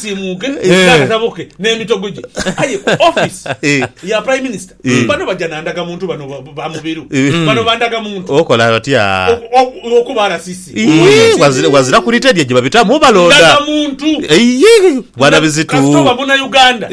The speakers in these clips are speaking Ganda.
sisimuke nakataboke n'emitogoje aye office ya prime minister bano bajana ndaga muntu bano bamubiru bano bandaga muntu okola batya okubala sisi wazira kulitedia je babita mu balonda ndaga muntu bwana bizitu kastoba buna Uganda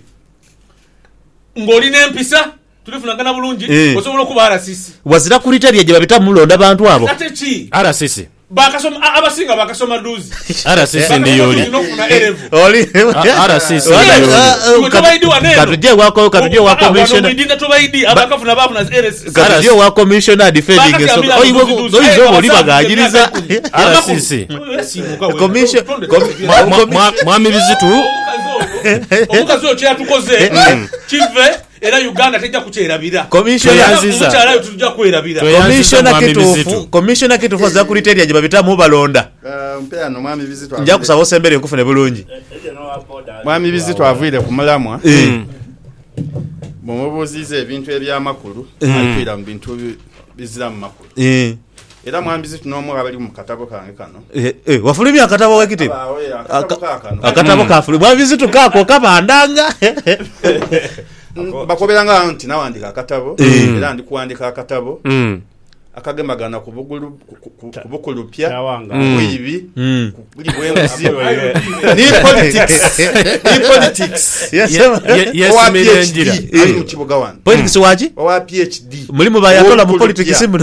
ngoli n'empisa tulifunagana bulungi osobola okubala sisi wazira kulitedia je babita mu londa bantu abo ate chi ara sisi bakasoma abasinga bakasoma duzi ara sisi ndiyoli oli ara sisi katuje wako commissioner ndinda tubaidi abakafuna bafuna RS katuje wako commissioner defending so oyizo oli bagajiriza ara sisi commission mwami bizitu omukazi ocho yatukoze kive era Uganda tejja kucherabira commissioner tujja kwerabira commissioner kitufu za kuliteria je babita mu balonda mpea no mwami bizitu nja kusaba osembere nkufune bulungi mwami bizitu avile kumulamwa bomubuzize ebintu ebyamakulu alipira mu bintu bizira mu makulu era mwami bizitu n'omu abali mu katabo kange kano wafulumya akatabo wakiti akatabo kafulu mwami bizitu kako kabandanga bakoberanga nti nawandika akatabo era ndi kuwandika akatabo akagemagana kubukulupya kuibi kuli bwenzi ni politics yes milendira ali mu kibuga wan politics waji wa PhD mulimu bayatola mu politics muno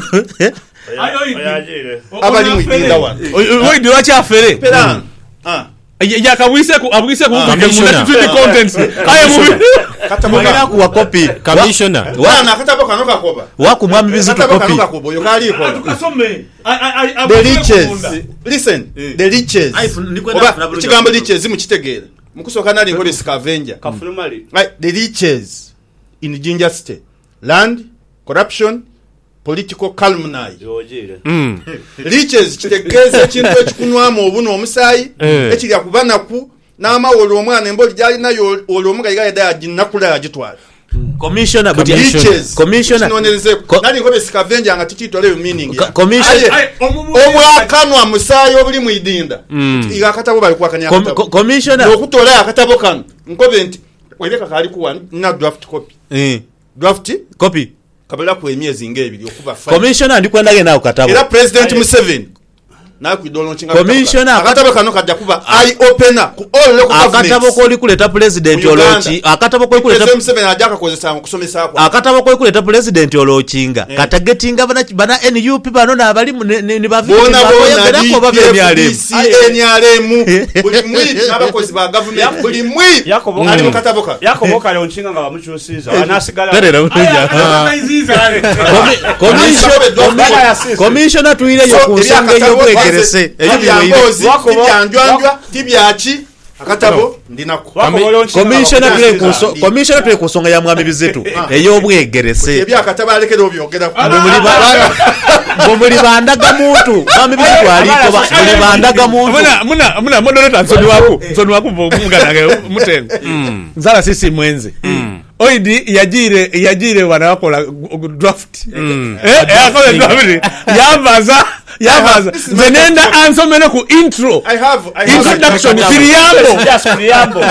abali mu idinda wan oidi wachi afere pera yakabwise ku the contents aye mu katabona ku copy commissioner wana katabo kanoka koba wako mwami bizitu copy kanoka kobo yokali ko tukasome the riches listen the riches kigambo riches mukitegera mukusoka nali ngoli scavenger kafulumali the riches in Jinja State land corruption political calumny riches kitegeza kintu ekikunwamu obuno omusayi ekiri akubana ku n'amawolo omwana emboli jali nayo olomuga igayeda ajinakula agitwala commissioner but commissioner nali ngobe scavenger nga tikitole meaning ya commissioner omwakanwa musayi obuli mu idinda igakatabo bali kwakanya akatabo commissioner okutola akatabo kan nkobe nti webeka kali kuwa na draft copy draft copy kabela ku emyezi ng'ebiri okuba commissioner ndikwenda gena akatabo era president Museveni na kuidolo nchinga commissioner akatabo kano kajja kuba eye opener ku all local governments akatabo ko likuleta president olochi akatabo ko likuleta Museveni ajaka kozesa kusomesa kwa akatabo ko likuleta president olochinga katagetinga bana NUP bano na bali ni baviti bakoyagera ko babyalemu NRM buli mwi nabakozi ba government buli mwi ali mukataboka yakoboka leo nchinga nga bamuchusiza anasigala commissioner tuile yo kunsanga yo kwegerese ebyanjwanjwa tibyachi akatabo ndinako commissioner tule kusonga ya mwami bizitu eyo bwegerese ebyakatabo alekero byogera muri bandaga muntu mwami bizitu aliko muri bandaga muntu muna moderator nsoni wako mungana mutengo nzala sisi mwenze oidi yajire wanawakola draft yakola draft yabaza zenenda ansomene ku intro introduction Priambo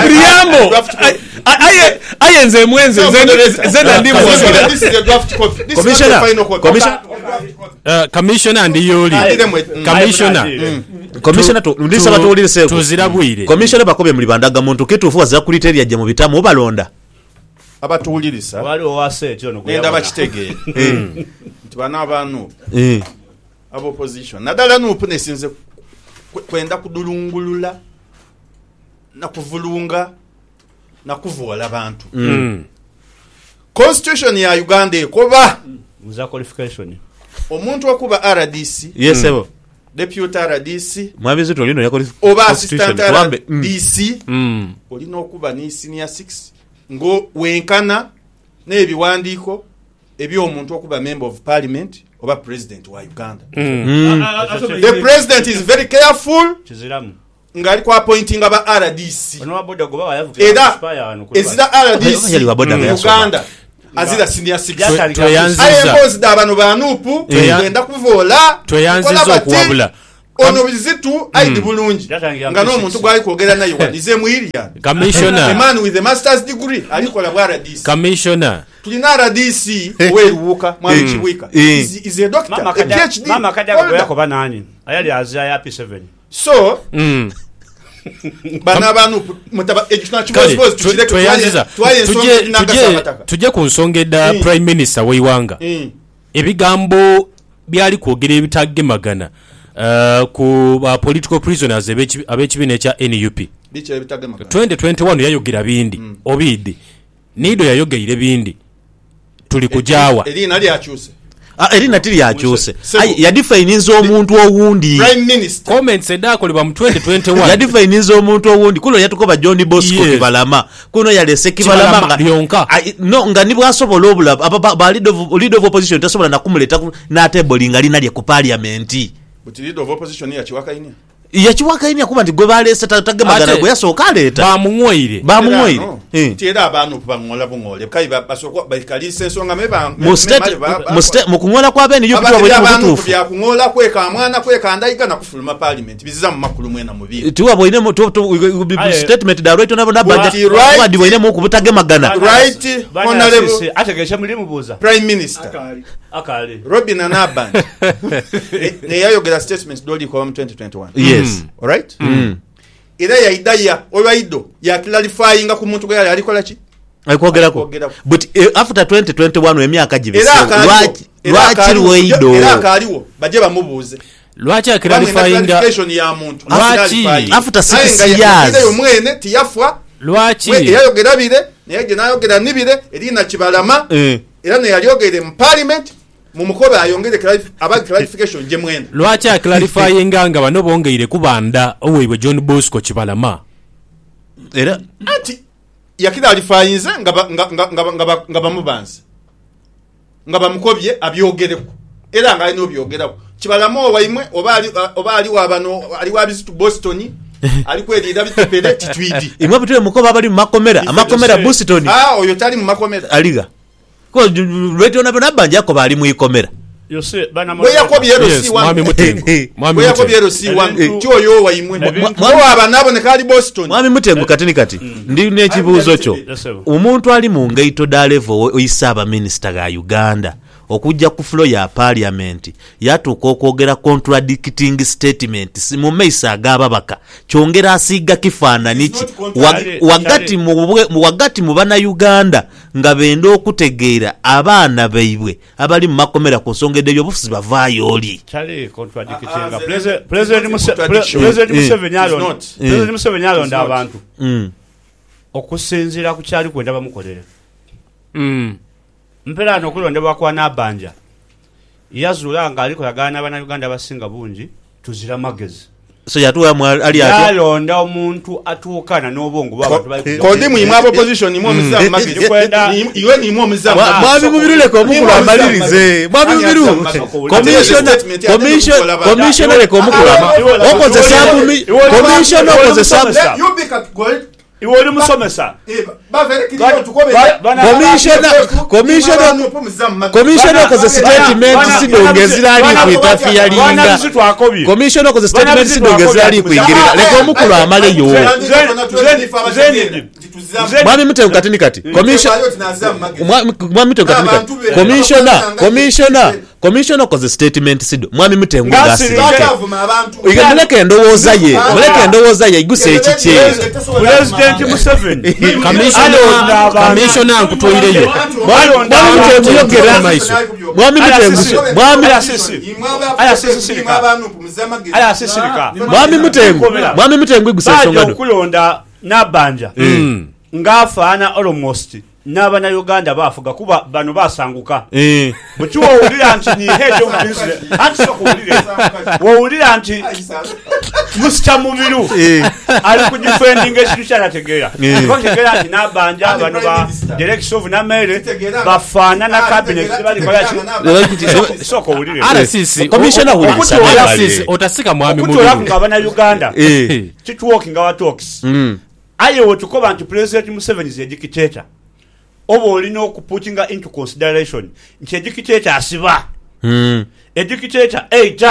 ayenze mwenze zenda ndimo this is the draft copy this is the final copy commissioner ndiyoli commissioner to ndisa batulire seko tuzirabwire commissioner bakobe muri bandaga muntu kitufu waza kuliteria je mu bitamu balonda abatulirisa wali owase kyo no nenda bakitegere ntibana abantu abo opposition nadala nupu nesinze kwenda kudulungulula na kuvulunga na kuvola abantu constitution ya Uganda ekoba muza qualification omuntu okuba RDC yesebo deputy RDC mwabizi tolino ya oba assistant RDC olino okuba ni senior 6 ngo wenkana n'ebiwandiiko ebyomuntu okuba member of parliament oba president wa Uganda. The president is very careful ngali kwa appointing aba RDC ezida RDC Uganda azida senior 6 ayembozi dabano banupu wenda kuvola tweyanziza okuwabula ono bizitu aidi bulungi nga n'omuntu gwali kwogera naye wanize mu Ilian Commissioner, a man with a master's degree alikola bwa RDC Commissioner, tulina RDC werubuka mwami Kiwika is a doctor a PhD mama kaja yako banani ayali azia ya P7 so bana banu mutaba educational suppose tuyanziza tujye ku nsonga edda Prime Minister w'Iwanga ebigambo byali kwogera ebitagemagana ku political prisoners ab'ekibiina ekya NUP 2021 yayogera bindi obidi nido yayogeire bindi tuli kujawa erina lyakyuse erina tilyakyuse yadifayiniza omuntu owundi comments edakolebwa mu 2021 yadifayiniza omuntu owundi kuno yatukoba John Bosco Kibalama kuno yalese Kibalama nga nibwasobola obulaba ba leader of opposition tasobola nakumuleta n'atebolinga lina lye ku parliament but leader of opposition yakiwakainya yakiwakainya kuba nti gwe balese tagemagana gwe yasooka aleeta bamuŋoire tiera abantu kubaŋola buŋole kai basoko bakalise ensonga mu kuŋola kw'abeeni yukutuwa bwe mubutuufu byakuŋola kweka mwana kweka ndayiga na kufuluma parliament biziza mu makulu mwena mubiri tuwa bwine mu statement da right nabo nabanja wadi bwine mu kubutagemagana right honorable ategesha mulimu buza prime minister akali Robin Anaband ne yayogera statements doli kwa 2021 yes all right ira ya idaya olwaido ya clarifying ku muntu gwe alikola ki ayikogerako but after 2021 emyaka gibise lwaki lwaido era kaliwo baje bamubuze lwaki clarifying ya muntu lwaki after 6 years yo mwene tiyafwa lwaki yayogera bire naye nayogera nibire erina Kibalama era ne yaliogere mu parliament mu mukobe ayongere clarification je mwene lwaki clarifying nga bano bongeire kubanda owebwe John Bosco Kibalama era ati yakidalifyinze nga bamubanze nga bamukobye abyogereko era nga alina obyogerako Kibalama owaimwe oba ali wabano ali wabizitu Boston ali kwedira bitepere titwidi imwe bitwe mukoba abali mu makomera Boston oyo tali mu makomera aliga ko radio nabo nabanja ko bali mu ikomera yose bana mo yakobye mwami mutengo yakobye RC1 cyoyo waimwe mo abanabo ne kali Boston mwami mutengo kati ndi n'ekibuuzo kyo omuntu ali mu ngaito da level oyisaba minister ga Uganda okujja ku floor ya parliament yatuuka okwogera contradicting statements mu maiso ag'ababaka kyongera asiga kifaananyi ki wagati mu bana Uganda nga benda okutegeera abaana baibwe abali mu makomera ku nsonga y'obufuzi bavaayo oli chale contradicting president Museveni alonda abantu okusinzira ku kyali kwenda bamukolera mpera nokulondebwa kwa Nabanja yazula nga aliko yagana abana Uganda basinga bungi tuzira magezi so yatuwa ali ati alonda omuntu atuukana n'obongo bw'abantu bali kodi mu imwe opposition imwe omuzamu magezi kwenda iwe ni imwe omuzamu mwabi mubirule ko mukula amalirize mwabi mubiru commissioner ko mukula okoze sabu commissioner okoze sabu iwe oli musomesa commissioner koze statement sidongezira ali kuitafia linga commissioner koze statement sidongezira ali kuingirira leko omukulu amale yo mwami mutengo katini kati mwami mutengo katini kati commissioner koze statement sido mwami mutengo gasi igamuleke endowooza ye iguse ekiche President Museveni commissioner nkutoireyo mwami mutengo iguse ensonga okulonda Nabanja ngafaana almost n'abana Uganda bafuga kuba bano basanguka bukiwo owulira nti ni head of business anti sokuwulire wowulira nti musita mubiru ali kudifendinga ekintu kyanategeera kotegeera nti Nabanja bano ba direction of namere bafaana na cabinet balikola sokowulire RCC commissioner RCC otasika mwami mubiru nga abana Uganda titwalking our talks aye wotukoba nti President Museveni is a dictator obo olina okuputinga into consideration nti dictator asiba dictator eita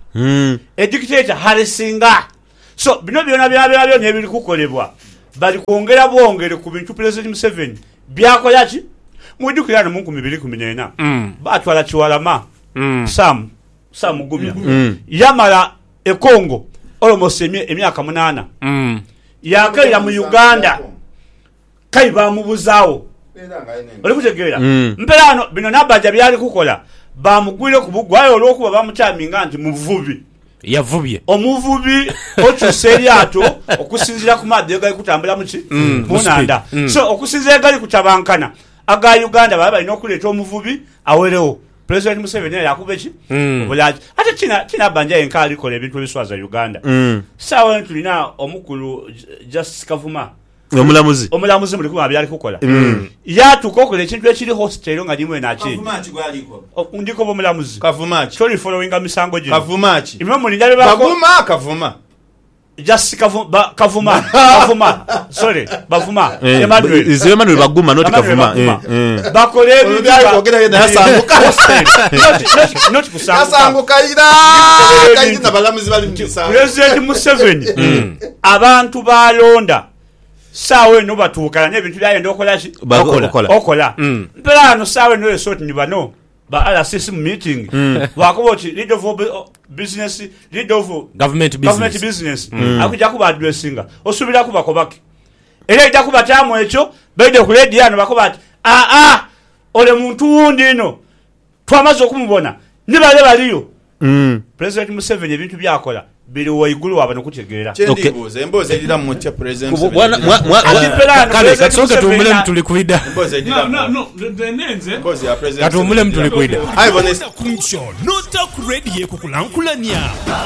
edictator halisinga. So bino byona byabyo nebiri kukolebwa bali kuongera bwongere ku bintu President Museveni byakola ki mujukirana mu 2014 batwala Chiwalama Sam Gumya yamala ekongo almost emyaka 8 yakalira mu Uganda kai bamubuzaawo oli kutegeera mperano bino Nabbanja byali kukola bamugwire ku bugwayo olwokuba bamukyaminga nti muvubi yavubye omuvubi okyuseryato okusinzira ku madde gali kutambula muki munanda so okusinzira gali kutabankana aga Uganda baba balina okuleeta omuvubi awerewo President Museveni yakuba ki obulaji ate Nabbanja yenka alikola ebintu ebiswaza Uganda sawa tulina omukulu Justice Kavuma omulamuzi muri kuba byali kukola yatuko kola ekintu ekiri hostel nga limwe nakindi Kavumachi gwaliko ndiko bomulamuzi Kavumachi sorry following amisango gino Kavumachi imwe muri ndabe bako Kavuma Just Kavuma sorry Bavuma Emmanuel Baguma not Kavuma bakole byali kogera yenda yasanguka not kusanguka yasanguka kayina balamuzi bali misa President Museveni abantu balonda sawe no batuukana n'ebintu byayenda okola mpelano sawe no esoti ni bano ba RCC meeting wakuba oti lead of business lead of government business akuja kuba addressinga osubira kuba kobaki era ita kuba tamu ekyo bede ku lady yano bakoba ati ole muntu wundi ino twamaze okumubona nibale baliyo President Museveni ebintu byakola bili waigulu wabano kutegeera chendibuze emboze edira mu tia president kale katsoka tumule mtulikuida no nenze emboze ya president katumule mtulikuida hai bonesa kuncho nota kuredi yekukulankulanya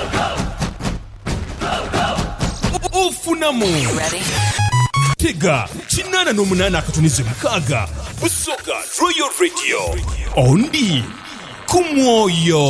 ufunamu tega chinana nomunana akatunize mukaga busoka Royal Radio ondi kumwoyo